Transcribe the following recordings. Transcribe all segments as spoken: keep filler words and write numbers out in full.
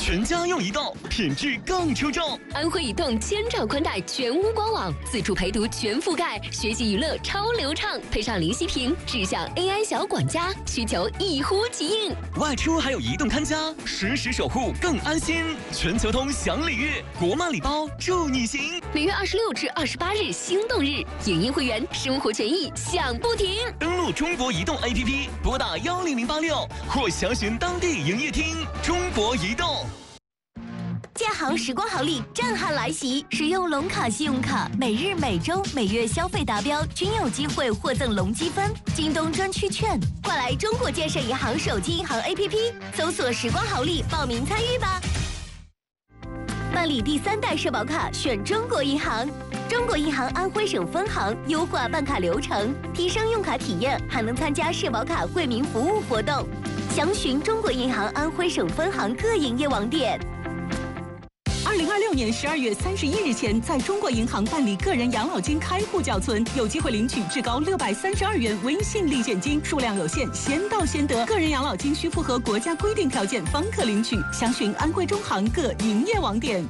全家用移动，品质更出众。 安徽移动千兆宽带全屋官网，自助陪读全覆盖，学习娱乐超流畅，配上零息屏，智享 A I 小管家，需求一呼即应。 外出还有移动看家，实时守护更安心。全球通享礼遇，国漫礼包助你行。 每月二十六至二十八日心动日，影音会员生活权益享不停。 登录中国移动 A P P， 拨打幺零零八六或详询当地营业厅。中国移动。 建行时光好礼震撼来袭！使用龙卡信用卡，每日、每周、每月消费达标均有机会获赠龙积分、京东专区券。快来中国建设银行手机银行 A P P， 搜索“时光好礼”报名参与吧。办理第三代社保卡，选中国银行。中国银行安徽省分行优化办卡流程，提升用卡体验，还能参加社保卡惠民服务活动。详询中国银行安徽省分行各营业网点。 二零二六年十二月三十一日前，在中国银行办理个人养老金开户缴存，有机会领取至高六百三十二元微信立现金，数量有限，先到先得。个人养老金需符合国家规定条件方可领取，详询安徽中行各营业网点。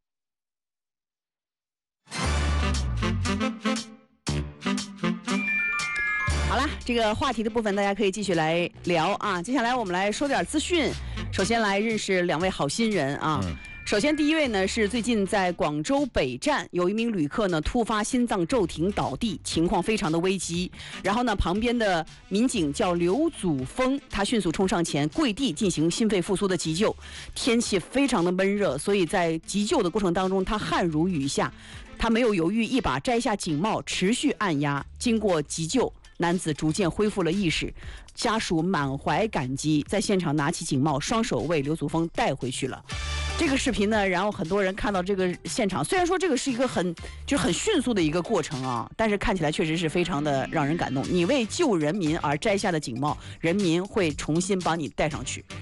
好了，这个话题的部分大家可以继续来聊啊。接下来我们来说点资讯，首先来认识两位好心人啊。嗯首先，第一位呢是最近在广州北站有一名旅客呢突发心脏骤停倒地，情况非常的危急。然后呢，旁边的民警叫刘祖峰，他迅速冲上前跪地进行心肺复苏的急救。天气非常的闷热，所以在急救的过程当中，他汗如雨下，他没有犹豫，一把摘下警帽，持续按压。经过急救，男子逐渐恢复了意识，家属满怀感激，在现场拿起警帽，双手为刘祖峰带回去了。这个视频呢，然后很多人看到这个现场，虽然说这个是一个很就是很迅速的一个过程啊，但是看起来确实是非常的让人感动。你为救人民而摘下的警帽，人民会重新帮你戴上去。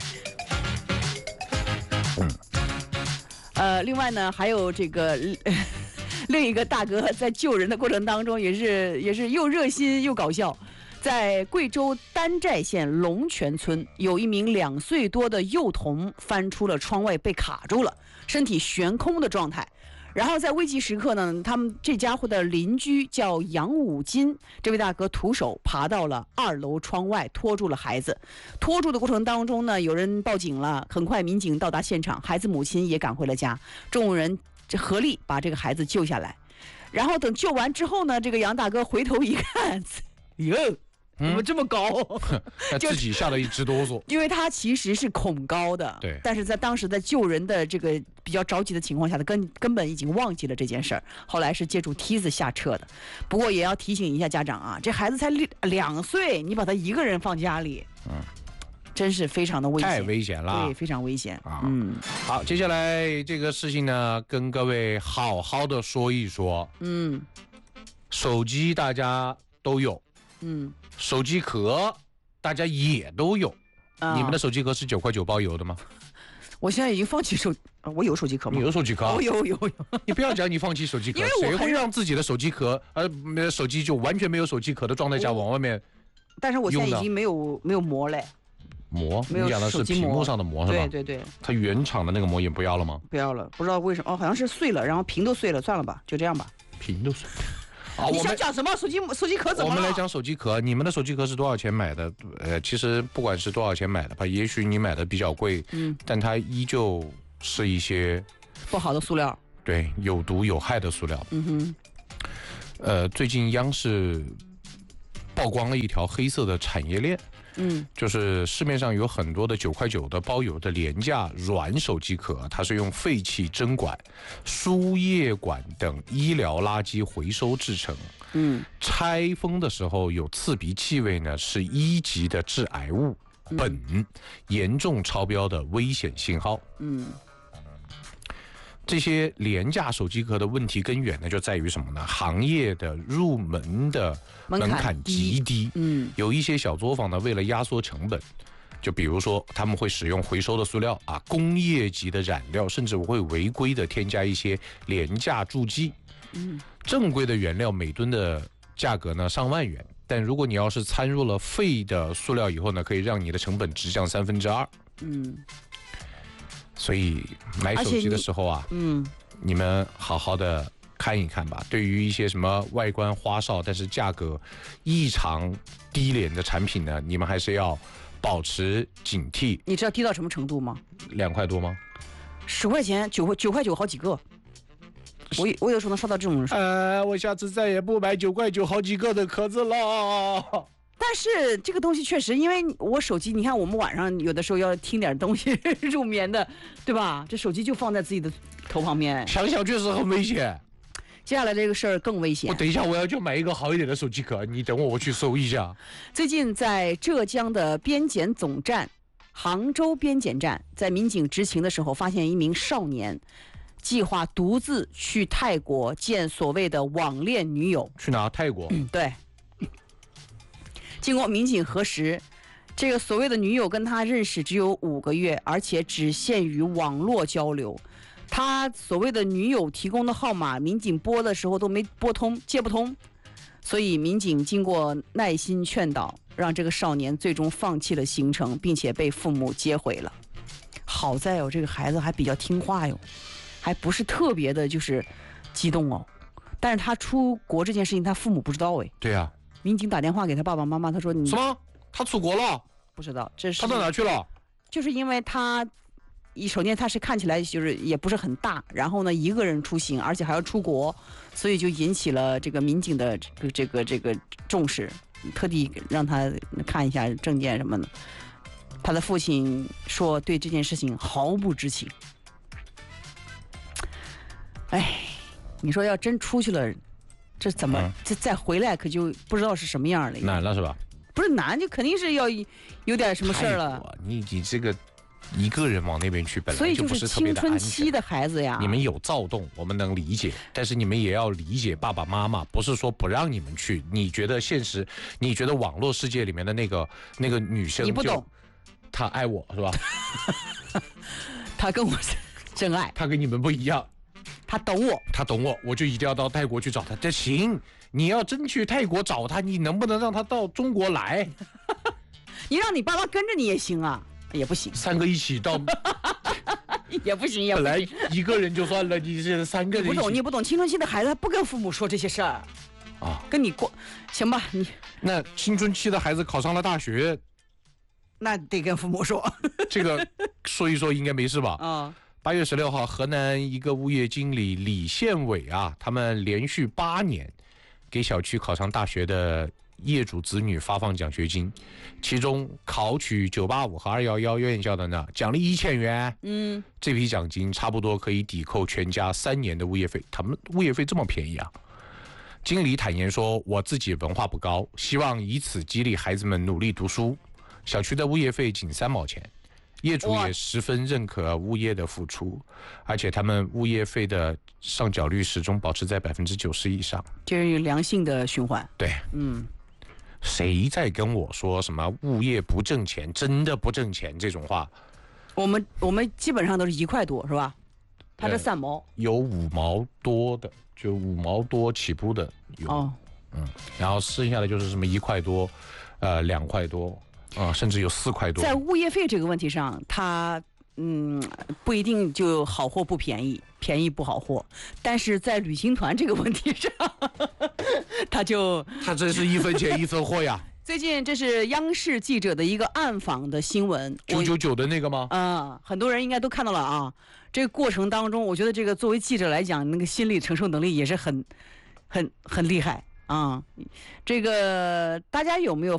嗯，呃，另外呢，还有这个。另一个大哥在救人的过程当中也是也是又热心又搞笑。在贵州丹寨县龙泉村，有一名两岁多的幼童翻出了窗外被卡住了，身体悬空的状态。然后在危急时刻呢，他们这家伙的邻居叫杨武金，这位大哥徒手爬到了二楼窗外，拖住了孩子。拖住的过程当中呢，有人报警了，很快民警到达现场，孩子母亲也赶回了家，众人合力把这个孩子救下来。然后等救完之后呢，这个杨大哥回头一看，哟，怎么这么高？ 嗯、自己吓得一直哆嗦。 因为他其实是恐高的， 对， 但是在当时在救人的这个比较着急的情况下，他根根本已经忘记了这件事儿。后来是借助梯子下车的。不过也要提醒一下家长啊，这孩子才两岁，你把他一个人放家里，嗯。真是非常的危险， 太危险了， 对，非常危险啊！嗯，好，接下来这个事情呢，跟各位好好的说一说。嗯，手机大家都有，嗯，手机壳大家也都有。啊、你们的手机壳是九块九包邮的吗？ 我现在已经放弃手，我有手机壳吗？ 你有手机壳？ 我有有有。 你不要讲你放弃手机壳，谁会让自己的手机壳，呃，手机就完全没有手机壳的状态下往外面？ 但是我现在已经没有没有膜嘞。 膜，你讲的是屏幕上的膜是吧？ 对对对。 它原厂的那个膜也不要了吗？ 不要了，不知道为什么哦，好像是碎了，然后屏都碎了，算了吧，就这样吧。 屏都碎了。 啊，你想讲什么？手机手机壳怎么了？ 我们来讲手机壳，你们的手机壳是多少钱买的？呃，其实不管是多少钱买的吧，也许你买的比较贵，嗯，但它依旧是一些不好的塑料， 对，有毒有害的塑料。嗯哼。呃，最近央视曝光了一条黑色的产业链。嗯，就是市面上有很多的九块九的包邮的廉价软手机壳，它是用废弃针管、输液管等医疗垃圾回收制成。嗯，拆封的时候有刺鼻气味呢，是一级的致癌物，苯严重超标的危险信号。嗯。这些廉价手机壳的问题根源呢，就在于什么呢？行业的入门的门槛极低，嗯，有一些小作坊呢，为了压缩成本，就比如说他们会使用回收的塑料啊，工业级的染料，甚至会违规的添加一些廉价助剂。嗯，正规的原料每吨的价格呢上万元，但如果你要是掺入了废的塑料以后呢，可以让你的成本直降三分之二。嗯。 所以买手机的时候啊， 嗯， 你们好好的看一看吧。对于一些什么外观花哨但是价格异常低廉的产品呢，你们还是要保持警惕。 你知道低到什么程度吗？ 两块多吗？ 十块钱，九九块九好几个。我我有时候能刷到这种。 呃，我下次再也不买九块九好几个的壳子了。 但是这个东西确实，因为我手机，你看我们晚上有的时候要听点东西入眠的，对吧？这手机就放在自己的头旁边， 想想确实很危险。 接下来这个事儿更危险。 我等一下我要去买一个好一点的手机壳，你等我，我去搜一下。 最近在浙江的边检总站，杭州边检站，在民警执勤的时候，发现一名少年计划独自去泰国见所谓的网恋女友。 去哪？泰国？ 嗯，对。经过民警核实，这个所谓的女友跟他认识只有五个月，而且只限于网络交流。他所谓的女友提供的号码，民警拨的时候都没拨通，接不通。所以民警经过耐心劝导，让这个少年最终放弃了行程，并且被父母接回了。好在哦，这个孩子还比较听话哟，还不是特别的就是激动哦。但是他出国这件事情，他父母不知道哎。 对啊。 民警打电话给他爸爸妈妈，他说你什么？他出国了？ 不知道，这是他到哪去了？ 就是因为他，首先他是看起来就是也不是很大，然后呢一个人出行，而且还要出国，所以就引起了这个民警的这个这个这个重视，特地让他看一下证件什么的。他的父亲说对这件事情毫不知情。哎，你说要真出去了。这怎么、嗯、这再回来可就不知道是什么样了？ 难了是吧？ 不是难，就肯定是要有点什么事儿了。 你你这个一个人往那边去，本来就不是特别的安全。 所以就是青春期的孩子呀， 你们有躁动，我们能理解，但是你们也要理解爸爸妈妈，不是说不让你们去。你觉得现实，你觉得网络世界里面的那个那个女生， 你不懂， 她爱我是吧？ 她跟我是真爱， 她跟你们不一样。 他懂我， 他懂我，我就一定要到泰国去找他。这行，你要真去泰国找他，你能不能让他到中国来？ 你让你爸妈跟着你也行啊，也不行。 三个一起到， 也不行，也不行。 本来一个人就算了，你现在三个人一起。 你不懂，你不懂，青春期的孩子不跟父母说这些事儿啊，跟你过，行吧？你那青春期的孩子考上了大学， 那得跟父母说。 这个说一说应该没事吧？ 啊。 八月十六号，河南一个物业经理李宪伟啊，他们连续八年给小区考上大学的业主子女发放奖学金，其中考取九八五和二一一院校的呢，奖励一千元。嗯，这批奖金差不多可以抵扣全家三年的物业费。他们物业费这么便宜啊？经理坦言说：“我自己文化不高，希望以此激励孩子们努力读书。小区的物业费仅三毛钱。”业主也十分认可物业的付出，而且他们物业费的上缴率始终保持在百分之九十以上， 就是良性的循环。 对，嗯，谁在跟我说什么物业不挣钱，真的不挣钱这种话？ 我们我们基本上都是一块多，是吧？它这三毛、呃、 有五毛多的，就五毛多起步的有，哦，嗯，然后剩下的就是什么一块多，呃，两块多。啊，甚至有四块多。 在物业费这个问题上，它嗯不一定就好货不便宜，便宜不好货。但是在旅行团这个问题上，它就它真是一分钱一分货呀。 最近这是央视记者的一个暗访的新闻， 九九九的那个吗？ 啊、嗯，很多人应该都看到了啊。这个过程当中，我觉得这个作为记者来讲，那个心理承受能力也是很、很、很厉害啊。这个大家有没有